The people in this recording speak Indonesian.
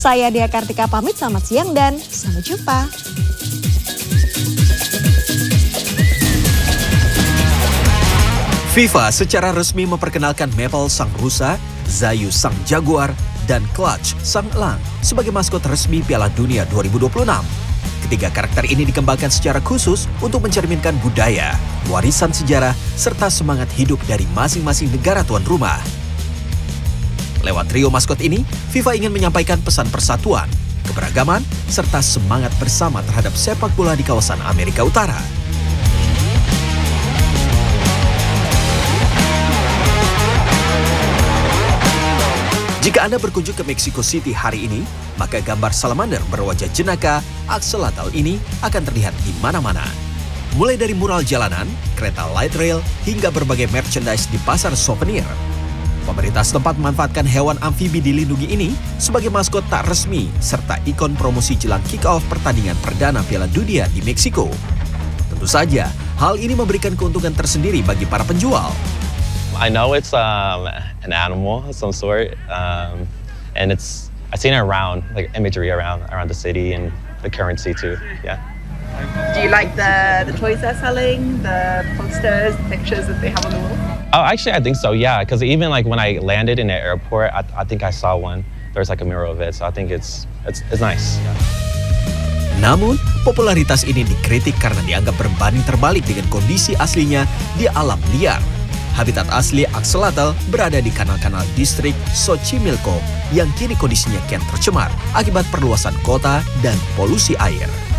Saya Dea Kartika pamit, selamat siang dan sampai jumpa. FIFA secara resmi memperkenalkan Maple sang rusa, Zayu sang jaguar, dan Clutch sang elang sebagai maskot resmi Piala Dunia 2026. Ketiga karakter ini dikembangkan secara khusus untuk mencerminkan budaya, warisan sejarah, serta semangat hidup dari masing-masing negara tuan rumah. Lewat trio maskot ini, FIFA ingin menyampaikan pesan persatuan, keberagaman, serta semangat bersama terhadap sepak bola di kawasan Amerika Utara. Jika Anda berkunjung ke Mexico City hari ini, maka gambar salamander berwajah jenaka axolotl ini akan terlihat di mana-mana. Mulai dari mural jalanan, kereta light rail, hingga berbagai merchandise di pasar souvenir. Pemerintah setempat memanfaatkan hewan amfibi dilindungi ini sebagai maskot tak resmi serta ikon promosi jelang kick-off pertandingan perdana Piala Dunia di Meksiko. Tentu saja, hal ini memberikan keuntungan tersendiri bagi para penjual. I know it's an animal of some sort, and I've seen it around, like imagery around the city and the currency too. Yeah. Do you like the toys they're selling, the posters, the pictures that they have on the wall? Oh, actually, I think so. Yeah, because even like when I landed in the airport, I think I saw one. There's like a mural of it, so I think it's nice. Yeah. Namun, popularitas ini dikritik karena dianggap berbanding terbalik dengan kondisi aslinya di alam liar. Habitat asli axolotl berada di kanal-kanal distrik Xochimilco yang kini kondisinya kian tercemar akibat perluasan kota dan polusi air.